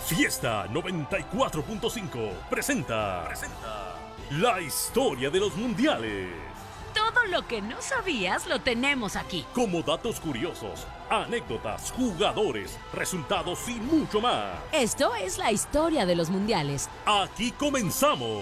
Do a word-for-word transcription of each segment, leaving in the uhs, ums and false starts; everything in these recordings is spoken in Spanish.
Fiesta noventa y cuatro punto cinco presenta, presenta la historia de los mundiales. Todo lo que no sabías lo tenemos aquí. Como datos curiosos, anécdotas, jugadores, resultados y mucho más. Esto es la historia de los mundiales. Aquí comenzamos.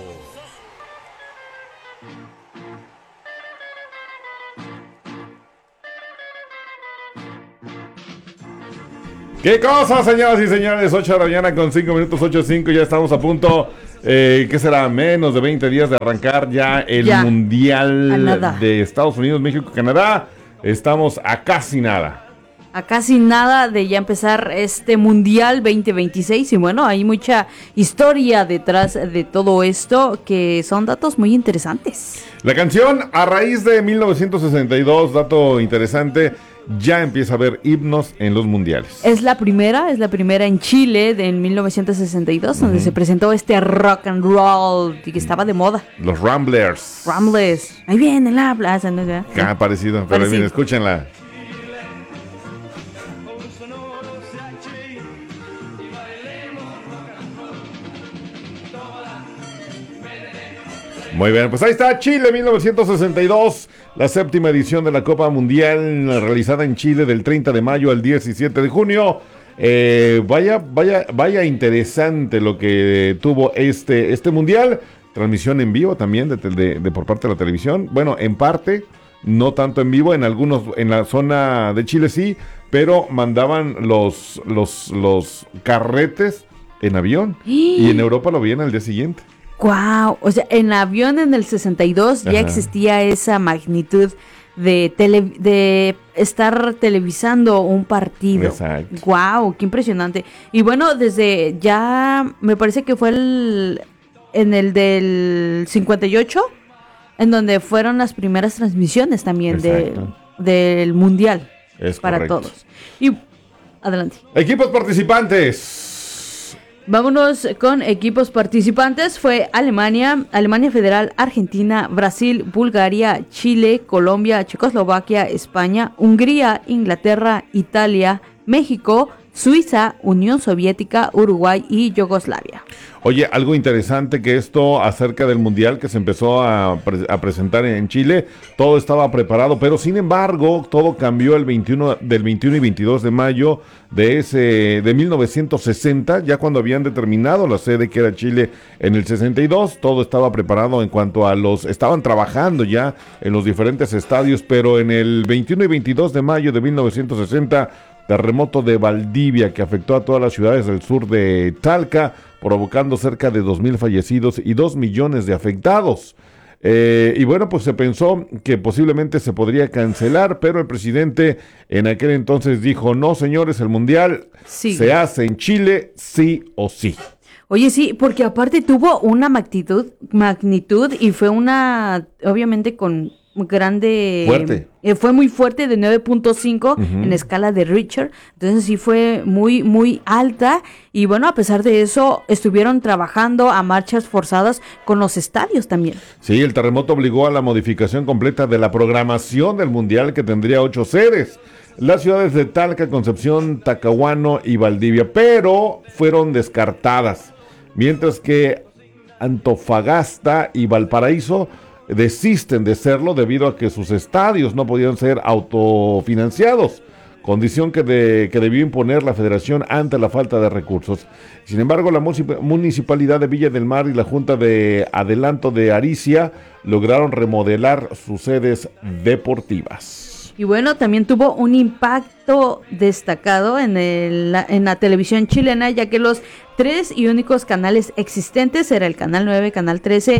¿Qué cosa, señoras y señores? ocho de la mañana con cinco minutos, ocho cinco, ya estamos a punto, eh, ¿qué será? Menos de veinte días de arrancar ya el ya. Mundial de Estados Unidos, México, Canadá. Estamos a casi nada. A casi nada de ya empezar este Mundial veinte veintiséis y bueno, hay mucha historia detrás de todo esto que son datos muy interesantes. La canción, a raíz de mil novecientos sesenta y dos, dato interesante, ya empieza a haber himnos en los mundiales. Es la primera, es la primera en Chile de en mil novecientos sesenta y dos, uh-huh. donde se presentó este rock and roll que estaba de moda. Los Ramblers. Ramblers. Ahí viene la plaza. ¿No? ¿Eh? Ah, parecido, pero bien, escúchenla. Muy bien, pues ahí está Chile mil novecientos sesenta y dos, la séptima edición de la Copa Mundial realizada en Chile del treinta de mayo al diecisiete de junio. Eh, vaya, vaya, vaya interesante lo que tuvo este, este Mundial. Transmisión en vivo también de, de, de por parte de la televisión. Bueno, en parte, no tanto en vivo, en algunos, en la zona de Chile sí, pero mandaban los, los, los carretes en avión y en Europa lo veían al día siguiente. Wow, o sea, en avión en el sesenta y dos ya Ajá. existía esa magnitud de tele, de estar televisando un partido. Exacto. Wow, qué impresionante. Y bueno, desde ya me parece que fue el en el del cincuenta y ocho en donde fueron las primeras transmisiones también de, del Mundial es para correcto. todos. Y adelante. Equipos participantes. Vámonos con equipos participantes. Fue Alemania, Alemania Federal, Argentina, Brasil, Bulgaria, Chile, Colombia, Checoslovaquia, España, Hungría, Inglaterra, Italia, México, Suiza, Unión Soviética, Uruguay y Yugoslavia. Oye, algo interesante que esto acerca del Mundial que se empezó a, pre- a presentar en Chile, todo estaba preparado, pero sin embargo, todo cambió el veintiuno, del veintiuno y veintidós de mayo de ese de mil novecientos sesenta, ya cuando habían determinado la sede que era Chile en el sesenta y dos, todo estaba preparado en cuanto a los, estaban trabajando ya en los diferentes estadios, pero en el veintiuno y veintidós de mayo de mil novecientos sesenta, terremoto de Valdivia que afectó a todas las ciudades del sur de Talca, provocando cerca de dos mil fallecidos y dos millones de afectados. Eh, y bueno, pues se pensó que posiblemente se podría cancelar, pero el presidente en aquel entonces dijo, no señores, el Mundial sí. se hace en Chile sí o sí. Oye, sí, porque aparte tuvo una magnitud, magnitud y fue una, obviamente con grande, fuerte. Eh, fue muy fuerte de nueve punto cinco uh-huh. en escala de Richter, entonces sí fue muy muy alta y bueno, a pesar de eso estuvieron trabajando a marchas forzadas con los estadios también. Sí, el terremoto obligó a la modificación completa de la programación del Mundial que tendría ocho sedes. Las ciudades de Talca, Concepción, Talcahuano y Valdivia, pero fueron descartadas, mientras que Antofagasta y Valparaíso desisten de serlo debido a que sus estadios no podían ser autofinanciados, condición que, de, que debió imponer la federación ante la falta de recursos. Sin embargo, la municipalidad de Villa del Mar y la Junta de Adelanto de Aricia lograron remodelar sus sedes deportivas. Y bueno, también tuvo un impacto destacado en, el, en la televisión chilena, ya que los tres y únicos canales existentes era el Canal nueve, Canal trece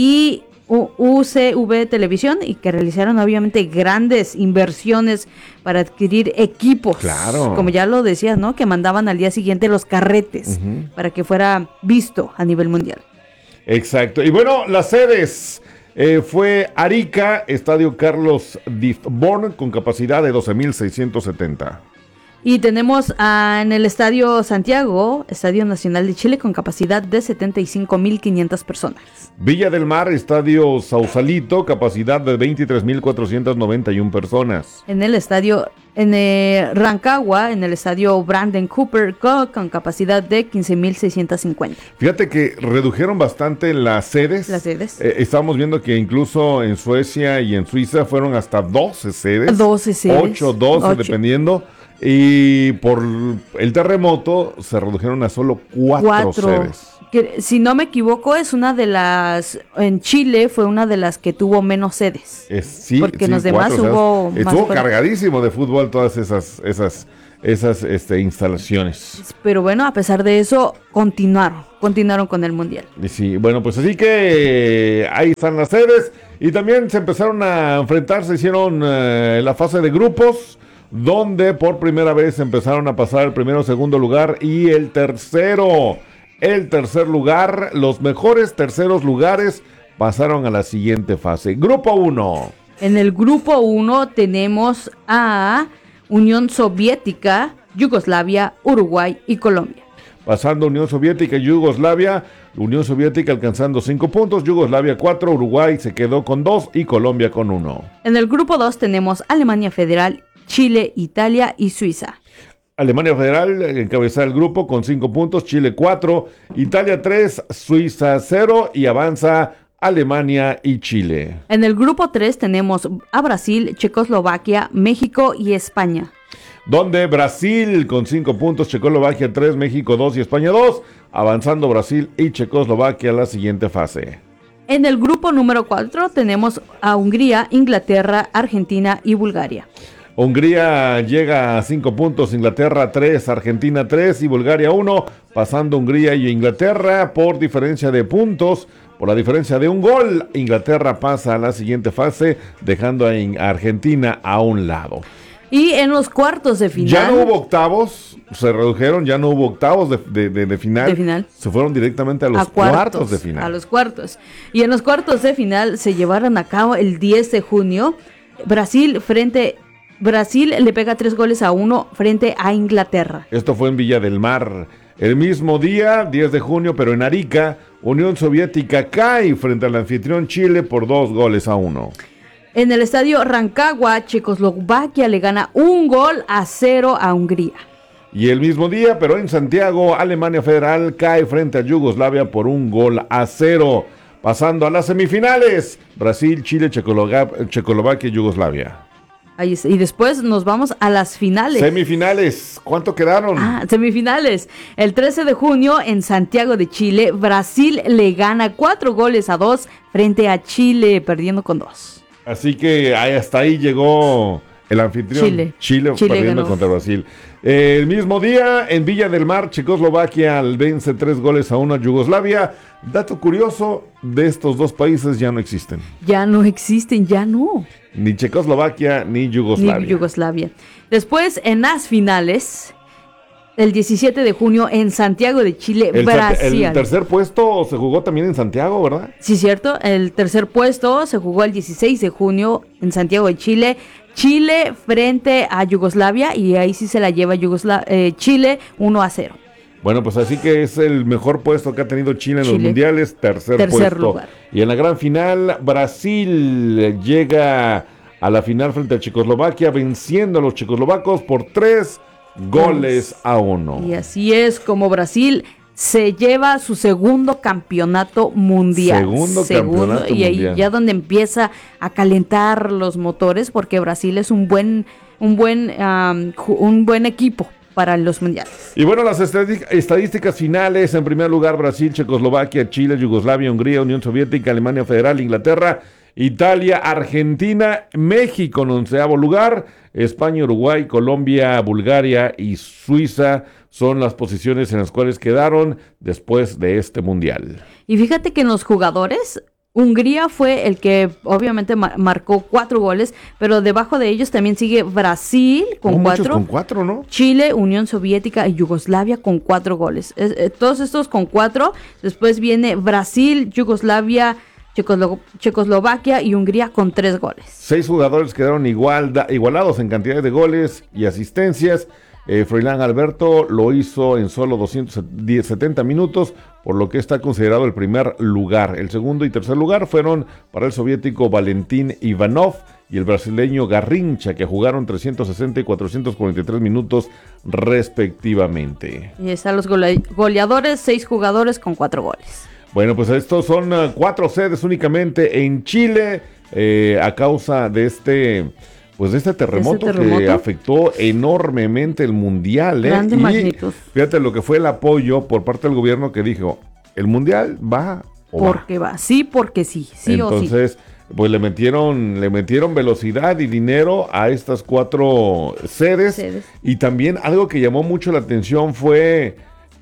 y U C V Televisión, y que realizaron obviamente grandes inversiones para adquirir equipos, claro. como ya lo decías, ¿no? Que mandaban al día siguiente los carretes uh-huh. para que fuera visto a nivel mundial. Exacto, y bueno, las sedes eh, fue Arica, Estadio Carlos Difborn con capacidad de doce mil seiscientos setenta. Y tenemos ah, en el Estadio Santiago, Estadio Nacional de Chile, con capacidad de setenta y cinco mil quinientas personas. Villa del Mar, Estadio Sausalito, capacidad de veintitrés mil cuatrocientas noventa y una personas. En el Estadio en eh, Rancagua, en el Estadio Brandon Cooper, con, con capacidad de quince mil seiscientos cincuenta. Fíjate que redujeron bastante las sedes. Las sedes. Eh, estábamos viendo que incluso en Suecia y en Suiza fueron hasta doce sedes. doce sedes. ocho, doce, Ocho. dependiendo. Y por el terremoto se redujeron a solo cuatro, Cuatro. sedes. Que, si no me equivoco, es una de las, en Chile fue una de las que tuvo menos sedes. Es, sí, Porque sí, en los demás cuatro sedes. hubo más Estuvo fuera. cargadísimo de fútbol todas esas, esas, esas este, instalaciones. Pero bueno, a pesar de eso, continuaron, continuaron con el Mundial. Y sí, bueno, pues así que eh, ahí están las sedes. Y también se empezaron a enfrentar, se hicieron eh, la fase de grupos, donde por primera vez empezaron a pasar el primero, segundo lugar y el tercero. El tercer lugar, los mejores terceros lugares pasaron a la siguiente fase. Grupo uno. En el grupo uno tenemos a Unión Soviética, Yugoslavia, Uruguay y Colombia. Pasando Unión Soviética y Yugoslavia, Unión Soviética alcanzando cinco puntos, Yugoslavia cuatro, Uruguay se quedó con dos y Colombia con uno. En el grupo dos tenemos Alemania Federal, Chile, Italia y Suiza. Alemania Federal encabeza el grupo con cinco puntos, Chile cuatro, Italia tres, Suiza cero y avanza Alemania y Chile. En el grupo tres tenemos a Brasil, Checoslovaquia, México y España. Donde Brasil con cinco puntos, Checoslovaquia tres, México dos y España dos, avanzando Brasil y Checoslovaquia a la siguiente fase. En el grupo número cuatro tenemos a Hungría, Inglaterra, Argentina y Bulgaria. Hungría llega a cinco puntos, Inglaterra tres, Argentina tres y Bulgaria uno, pasando Hungría y Inglaterra por diferencia de puntos, por la diferencia de un gol. Inglaterra pasa a la siguiente fase, dejando a Argentina a un lado. Y en los cuartos de final... Ya no hubo octavos, se redujeron, ya no hubo octavos de, de, de, de, final, de final. Se fueron directamente a los a cuartos, cuartos de final. A los cuartos. Y en los cuartos de final se llevaron a cabo el diez de junio. Brasil frente... Brasil le pega tres goles a uno frente a Inglaterra. Esto fue en Villa del Mar. El mismo día, diez de junio, pero en Arica, Unión Soviética cae frente al anfitrión Chile por dos goles a uno. En el estadio Rancagua, Checoslovaquia le gana un gol a cero a Hungría. Y el mismo día, pero en Santiago, Alemania Federal cae frente a Yugoslavia por un gol a cero. Pasando a las semifinales, Brasil, Chile, Checoslovaquia, Checoslovaquia y Yugoslavia. Ahí está. Y después nos vamos a las finales. Semifinales, ¿cuánto quedaron? Ah, semifinales. El trece de junio en Santiago de Chile, Brasil le gana cuatro goles a dos frente a Chile, perdiendo con dos. Así que ahí, hasta ahí llegó el anfitrión. Chile. Chile, Chile perdiendo ganó. contra Brasil. Eh, el mismo día, en Villa del Mar, Checoslovaquia vence tres goles a uno a Yugoslavia. Dato curioso, de estos dos países ya no existen. Ya no existen, ya no. Ni Checoslovaquia ni Yugoslavia. Ni Yugoslavia. Después, en las finales, el diecisiete de junio en Santiago de Chile, El, Brasil. el tercer puesto se jugó también en Santiago, ¿verdad? Sí, cierto. El tercer puesto se jugó el dieciséis de junio en Santiago de Chile. Chile frente a Yugoslavia y ahí sí se la lleva Yugosla- eh, Chile uno a cero. Bueno, pues así que es el mejor puesto que ha tenido Chile en Chile. los mundiales, tercer, Tercer puesto. lugar. Y en la gran final, Brasil llega a la final frente a Checoslovaquia, venciendo a los checoslovacos por tres goles a uno. Y así es como Brasil se lleva su segundo campeonato mundial. Segundo campeonato y ahí mundial. ya donde empieza a calentar los motores, porque Brasil es un buen, un buen, um, ju- un buen equipo para los mundiales. Y bueno, las estadi- estadísticas finales, en primer lugar Brasil, Checoslovaquia, Chile, Yugoslavia, Hungría, Unión Soviética, Alemania Federal, Inglaterra, Italia, Argentina, México en onceavo lugar, España, Uruguay, Colombia, Bulgaria y Suiza son las posiciones en las cuales quedaron después de este mundial. Y fíjate que en los jugadores, Hungría fue el que obviamente ma- marcó cuatro goles, pero debajo de ellos también sigue Brasil con Oh, muchos cuatro. con cuatro, ¿no? Chile, Unión Soviética y Yugoslavia con cuatro goles. Es- eh, todos estos con cuatro. Después viene Brasil, Yugoslavia, Checoslo- Checoslovaquia y Hungría con tres goles. Seis jugadores quedaron igual, da- igualados en cantidades de goles y asistencias. Eh, Froilán Alberto lo hizo en solo doscientos setenta minutos, por lo que está considerado el primer lugar. El segundo y tercer lugar fueron para el soviético Valentín Ivanov y el brasileño Garrincha, que jugaron trescientos sesenta y cuatrocientos cuarenta y tres minutos respectivamente. Y están los gole- goleadores, seis jugadores con cuatro goles. Bueno, pues estos son uh, cuatro sedes únicamente en Chile, eh, a causa de este, pues de este terremoto, ¿Este terremoto? que afectó enormemente el mundial. ¿eh? Grande Y magnitud. fíjate lo que fue el apoyo por parte del gobierno, que dijo, el mundial va o va. Porque va, sí, porque sí, sí o sí. Entonces, pues le metieron, le metieron velocidad y dinero a estas cuatro sedes. Sedes. Y también algo que llamó mucho la atención fue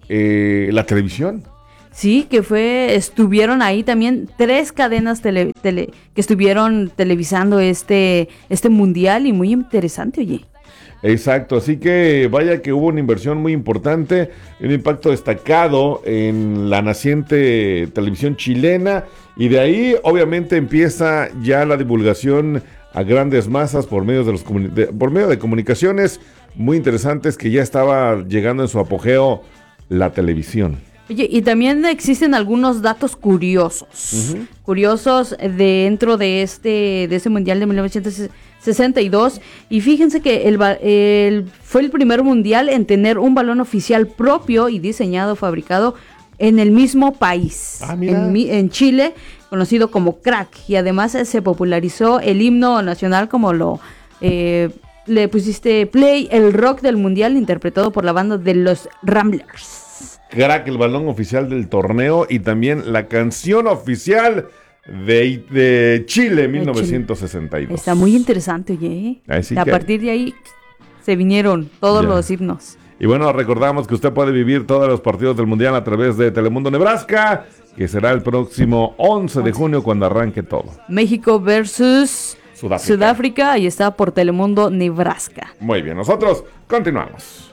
eh, la televisión. Sí, que fue, estuvieron ahí también tres cadenas tele, tele, que estuvieron televisando este, este mundial y muy interesante, oye. Exacto, así que vaya que hubo una inversión muy importante, un impacto destacado en la naciente televisión chilena, y de ahí obviamente empieza ya la divulgación a grandes masas por medio de los comuni- de, por medio de comunicaciones muy interesantes, que ya estaba llegando en su apogeo la televisión. Oye, y también existen algunos datos curiosos, Ujú. curiosos dentro de este, de ese mundial de mil novecientos sesenta y dos, y fíjense que el, ba- el- fue el primer mundial en tener un balón oficial propio y diseñado, fabricado en el mismo país, Ah, mira. en, mi- en Chile, conocido como Crack, y además eh, se popularizó el himno nacional, como lo eh, le pusiste play, el rock del mundial interpretado por la banda de los Ramblers. Crack, el balón oficial del torneo, y también la canción oficial de, de Chile mil novecientos sesenta y dos. Está muy interesante, oye. Así a que- partir de ahí se vinieron todos Ya. los himnos. Y bueno, recordamos que usted puede vivir todos los partidos del Mundial a través de Telemundo Nebraska, que será el próximo once de junio cuando arranque todo. México versus Sudáfrica. Sudáfrica, y está por Telemundo Nebraska. Muy bien, nosotros continuamos.